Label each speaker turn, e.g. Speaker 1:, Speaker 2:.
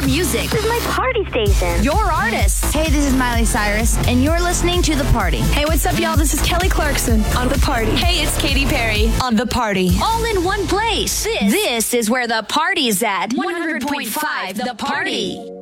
Speaker 1: music.
Speaker 2: This is my party station.
Speaker 1: Your artists.
Speaker 3: Hey, this is Miley Cyrus, and you're listening to The Party.
Speaker 4: Hey, what's up, y'all? This is Kelly Clarkson on The Party.
Speaker 5: Hey, it's Katy Perry on The Party.
Speaker 1: All in one place. This is where the party's at. 100.5 The Party.